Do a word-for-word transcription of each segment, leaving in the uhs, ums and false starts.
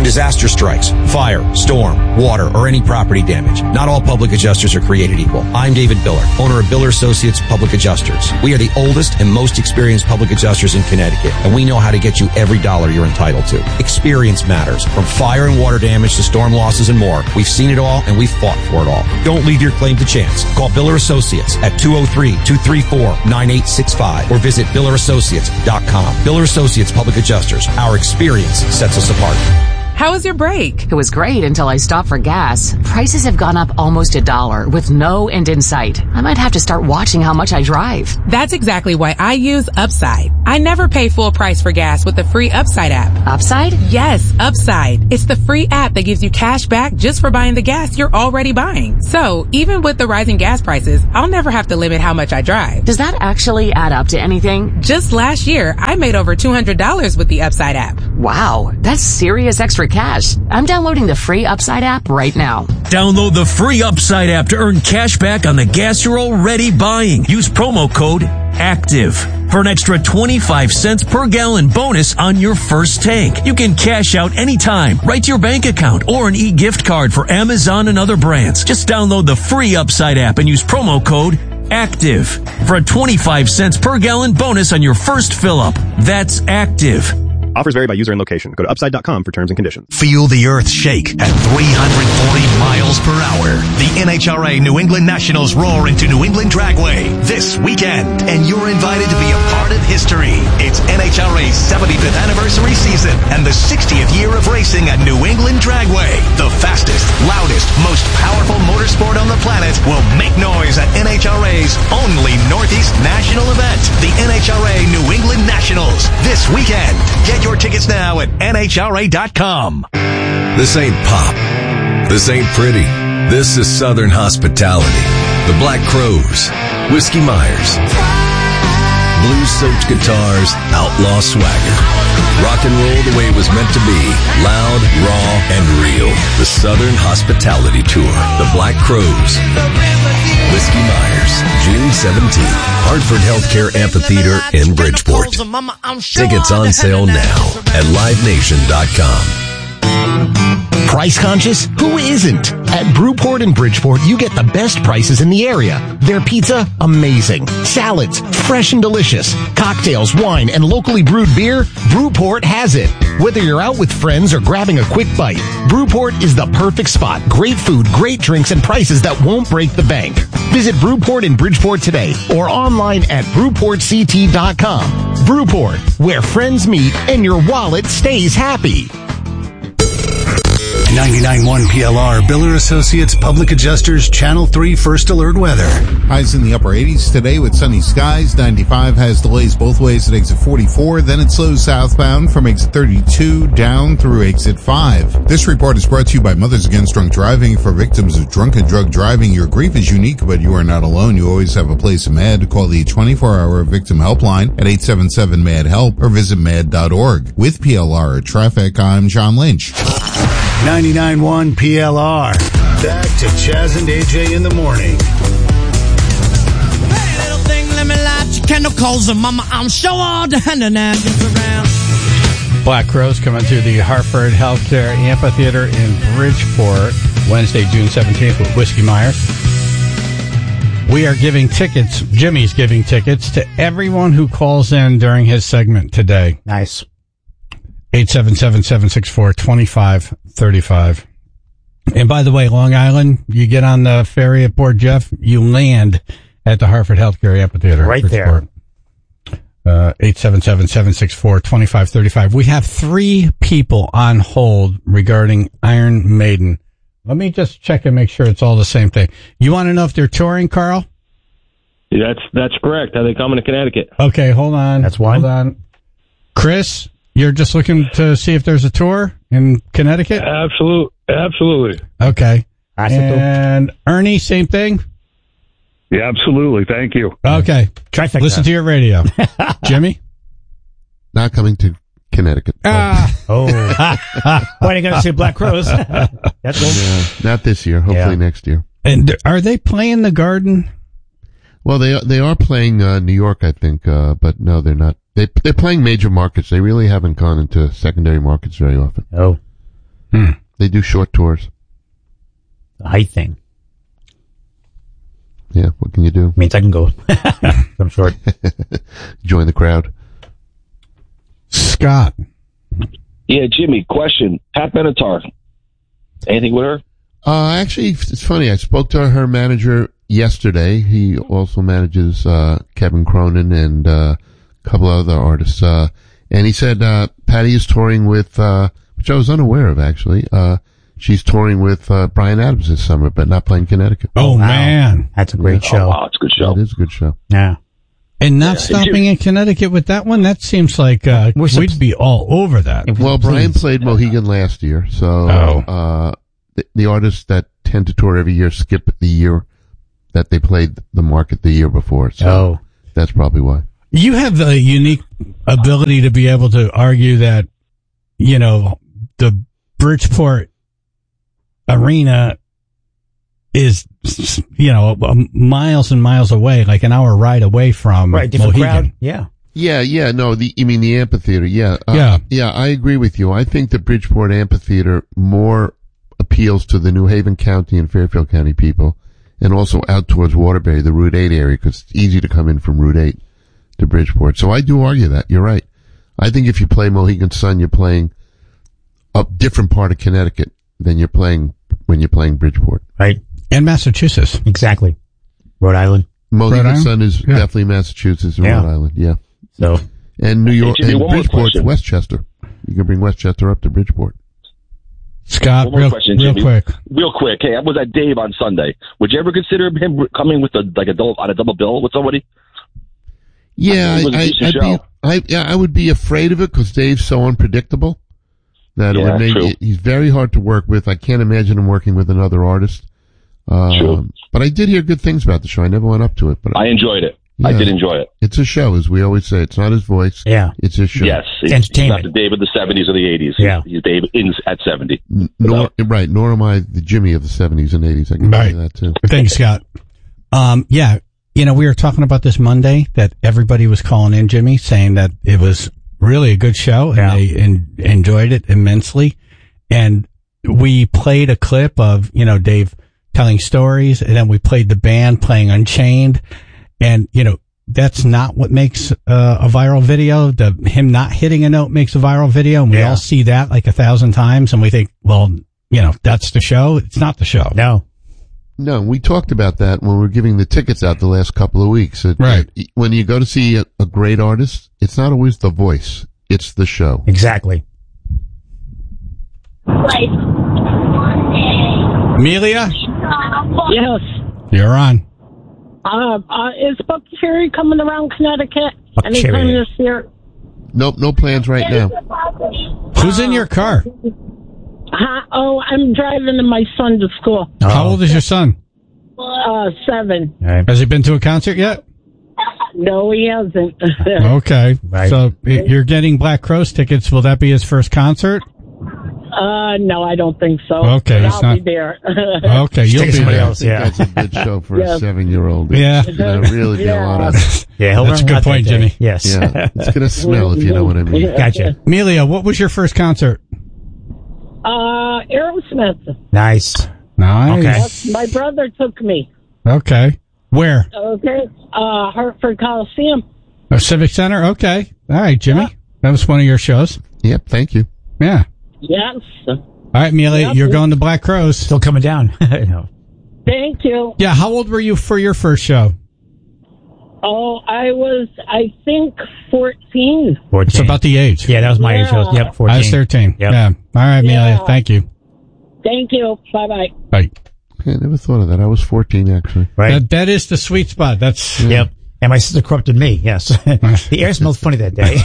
disaster strikes, fire, storm, water, or any property damage, not all public adjusters are created equal. I'm David Biller, owner of Biller Associates Public Adjusters. We are the oldest and most experienced public adjusters in Connecticut, and we know how to get you every dollar you're entitled to. Experience matters. From fire and water damage to storm losses and more, we've seen it all and we've fought for it all. Don't leave your claim to chance. Call Biller Associates at two oh three, two three four, nine eight six five or visit biller associates dot com. Biller Associates Public Adjusters. Our experience sets us apart. How was your break? It was great until I stopped for gas. Prices have gone up almost a dollar with no end in sight. I might have to start watching how much I drive. That's exactly why I use Upside. I never pay full price for gas with the free Upside app. Upside? Yes, Upside. It's the free app that gives you cash back just for buying the gas you're already buying. So even with the rising gas prices, I'll never have to limit how much I drive. Does that actually add up to anything? Just last year, I made over two hundred dollars with the Upside app. Wow, that's serious extra cash. I'm downloading the free Upside app right now. Download the free Upside app to earn cash back on the gas you're already buying. Use promo code ACTIVE for an extra twenty-five cents per gallon bonus on your first tank. You can cash out anytime, right to your bank account, or an e-gift card for Amazon and other brands. Just download the free Upside app and use promo code ACTIVE for a twenty-five cents per gallon bonus on your first fill-up. That's ACTIVE. Offers vary by user and location. Go to upside dot com for terms and conditions. Feel the earth shake at three hundred forty miles per hour. The N H R A New England Nationals roar into New England Dragway this weekend, and you're invited to be a part of history. It's N H R A's seventy-fifth anniversary season and the sixtieth year of racing at New England Dragway. The fastest, loudest, most powerful motorsport on the planet will make noise at N H R A's only Northeast national event, the N H R A New England Nationals, this weekend. Get your tickets now at N H R A dot com. This ain't pop. This ain't pretty. This is Southern hospitality. The Black Crowes, Whiskey Myers, blues-soaked guitars, outlaw swagger. Rock and roll the way it was meant to be. Loud, raw, and real. The Southern Hospitality Tour. The Black Crowes. Whiskey Myers, June seventeenth. Hartford Healthcare Amphitheater in Bridgeport. Tickets on sale now at live nation dot com. Price conscious? Who isn't? At Brewport in Bridgeport, you get the best prices in the area. Their pizza, amazing. Salads, fresh and delicious. Cocktails, wine, and locally brewed beer, Brewport has it. Whether you're out with friends or grabbing a quick bite, Brewport is the perfect spot. Great food, great drinks, and prices that won't break the bank. Visit Brewport in Bridgeport today or online at brewport c t dot com. Brewport, where friends meet and your wallet stays happy. ninety-nine point one P L R, Biller Associates Public Adjusters, Channel three First Alert Weather. Highs in the upper eighties today with sunny skies. ninety-five has delays both ways at exit forty-four. Then it slows southbound from exit thirty-two down through exit five. This report is brought to you by Mothers Against Drunk Driving. For victims of drunk and drug driving, your grief is unique, but you are not alone. You always have a place in M A D. Call the twenty-four hour victim helpline at eight seven seven M A D help or visit M A D dot org. With P L R Traffic, I'm John Lynch. ninety-nine point one P L R. Back to Chaz and A J in the morning. Hey, little thing, let me light your candle, cause mama, I'm sure all the hand and around. Black Crowes coming to the Hartford Healthcare Amphitheater in Bridgeport, Wednesday, June seventeenth with Whiskey Myers. We are giving tickets, Jimmy's giving tickets to everyone who calls in during his segment today. Nice. eight seven seven, seven six four, two five three five. And by the way, Long Island, you get on the ferry at Port Jeff, you land at the Hartford Healthcare Amphitheater. Right there. Uh, eight seven seven, seven six four, two five three five. We have three people on hold regarding Iron Maiden. Let me just check and make sure it's all the same thing. You want to know if they're touring, Carl? Yeah, that's that's correct. Are they coming to Connecticut? Okay, hold on. That's one. Hold on. Chris, you're just looking to see if there's a tour in Connecticut? Absolutely. Absolutely. Okay. And Ernie, same thing? Yeah, absolutely. Thank you. Okay. Trifecta. Listen to your radio. Jimmy? Not coming to Connecticut. Ah. Oh. Why are you going to see Black Crowes? That's cool. Yeah, not this year. Hopefully Yeah. next year. And are they playing the Garden? Well, they they are playing uh, New York, I think, uh, but no, they're not. They they're playing major markets. They really haven't gone into secondary markets very often. Oh. Hmm. They do short tours. The height thing. Yeah, what can you do? Means I can go. I'm short. Join the crowd. Scott. Yeah, Jimmy, question. Pat Benatar. Anything with her? Uh, actually, it's funny. I spoke to her manager yesterday. He also manages uh, Kevin Cronin and uh, a couple other artists. Uh, and he said uh, Patty is touring with, uh, which I was unaware of, actually. Uh, she's touring with uh, Bryan Adams this summer, but not playing Connecticut. Oh, wow. Man. That's a great yeah. show. Oh, wow, it's a good show. It is a good show. Yeah. And not Yeah. stopping in Connecticut with that one? That seems like uh, We're we'd sup- be all over that. Well, Brian played Mohegan last year, so Oh. uh, the, the artists that tend to tour every year skip the year that they played the market the year before. So Oh. that's probably why. You have the unique ability to be able to argue that, you know, the Bridgeport arena is, you know, miles and miles away, like an hour ride away from Right, different Mohegan. crowd. Yeah. Yeah, yeah, no, the, you mean the amphitheater, yeah. Uh, Yeah. Yeah, I agree with you. I think the Bridgeport amphitheater more appeals to the New Haven County and Fairfield County people, and also out towards Waterbury, the Route eight area, because it's easy to come in from Route eight to Bridgeport. So I do argue that. You're right. I think if you play Mohegan Sun, you're playing a different part of Connecticut than you're playing when you're playing Bridgeport. Right. And Massachusetts. Exactly. Rhode Island. Mohegan Rhode Island? Sun is Yeah. definitely Massachusetts and Yeah. Rhode Island, yeah. So, And New York, Hey, Jimmy, and one more Bridgeport's question. Westchester. You can bring Westchester up to Bridgeport. Scott, One more real, question, real Jimmy. quick. Real quick. Hey, I was at Dave on Sunday. Would you ever consider him coming with a like a double on a double bill with somebody? Yeah, I think it was a I, decent I, I'd be, show. I, yeah, I would be afraid of it because Dave's so unpredictable that it Yeah, would make true. it, he's very hard to work with. I can't imagine him working with another artist. True. Um, but I did hear good things about the show. I never went up to it, but I enjoyed it. I Yeah. did enjoy it. it's a show, as we always say. It's not his voice. yeah. It's his show. Yes, he's Entertainment. not the Dave of the seventies or the eighties. Yeah. he's Dave in at seventy. N- Nor, right. Nor am I the Jimmy of the seventies and eighties. I can Right. tell you that too. Thanks, Scott. Um, yeah, you know, we were talking about this Monday that everybody was calling in, Jimmy, saying that it was really a good show and Yeah. they en- enjoyed it immensely. And we played a clip of, you know, Dave telling stories, and then we played the band playing Unchained. And, you know, that's not what makes uh, a viral video. The him not hitting a note makes a viral video, and we Yeah. all see that like a thousand times, and we think, well, you know, that's the show. It's not the show. No. No, we talked about that when we were giving the tickets out the last couple of weeks. It- Right. it- when you go to see a, a great artist, it's not always the voice. It's the show. Exactly. Amelia, Yes. you're on. Uh, uh, is Buck Cherry coming around Connecticut Buck anytime Cherry. this year? Nope, no plans right now. Who's in your car? Huh? Oh, I'm driving my son to school. How old is your son? Uh, seven. Has he been to a concert yet? No, he hasn't. Okay. Right. So i- you're getting Black Crowes tickets. Will that be his first concert? Uh, no, I don't think so. Okay, But he's I'll not- be there. Okay, you'll Take be somebody there. else. I think Yeah. that's a good show for Yeah. a seven-year-old. Yeah. It's gonna really be a lot of. Yeah, he'll That's a run good out that point, day. Jimmy. Yes. Yeah, it's gonna smell if you know what I mean. Gotcha. Amelia, what was your first concert? Uh, Aerosmith. Nice. Nice. Okay. That's, my brother took me. Okay. Where? Okay. Uh, Hartford Coliseum. Uh, Civic Center? Okay. All right, Jimmy. That was one of your shows. Yep, thank you. Yeah. Yes. All right, Amelia, Yep. you're going to Black Crowes. Still coming down. No. Thank you. Yeah, how old were you for your first show? Oh, I was, I think, fourteen. fourteen. It's about the age. Yeah, that was my age. I was, Yeah. yep, fourteen. I was thirteen. Yep. Yeah. All right, Amelia. Yeah. Thank you. Thank you. Bye-bye. Bye. I never thought of that. I was fourteen actually. Right. That, that is the sweet spot. That's Yep. And my sister corrupted me. Yes. The air smelled funny that day.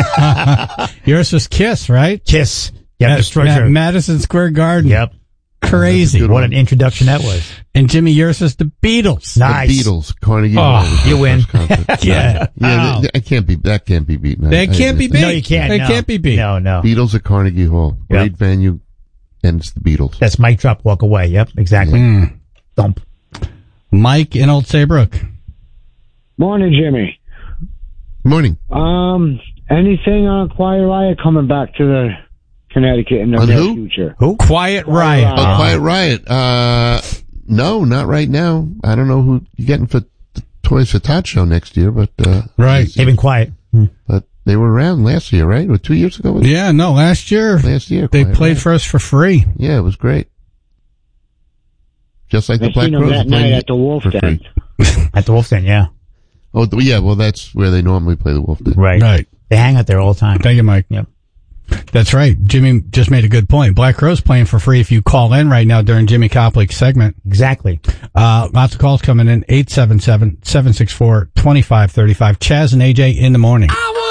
yours was Kiss, right? Kiss. Yep. At, Destroyed at her. Madison Square Garden. Yep. Crazy. Good What one. an introduction that was. And Jimmy, yours is the Beatles. Nice. The Beatles, Carnegie Oh, Hall. was my you win. first concert. Yeah. Yeah, Wow. th- I can't be. That can't be beaten. I- That I can't be admit beat. No, you can't. That no. can't be beat. No, no. that. Beatles at Carnegie Hall, Yep. great venue, and it's the Beatles. That's mic drop, walk away. Yep, exactly. Mm. Thump. Mike in Old Saybrook. Morning, Jimmy. Morning. Um, anything on Quiet Riot coming back to the Connecticut in the On near who? future? Who? Quiet Riot. Oh, Quiet Riot. Uh, no, not right now. I don't know who you're getting for the Toys for Tots show next year, but uh, right, they've been quiet. But they were around last year, right? Or two years ago? Yeah, no, last year. Last year, they Quiet played Riot. for us for free. Yeah, it was great. Just like I the Black seen them Crowes that are playing night at the Wolf for Den. free. At the Wolf Den, yeah. Oh, th- yeah. Well, that's where they normally play the Wolf Den. Right. Right. They hang out there all the time. Thank you, Mike. Yep. That's right. Jimmy just made a good point. Black Crowes playing for free if you call in right now during Jimmy Koplik's segment. Exactly. Uh, lots of calls coming in. eight seven seven, seven six four, two five three five. Chaz and A J in the morning. I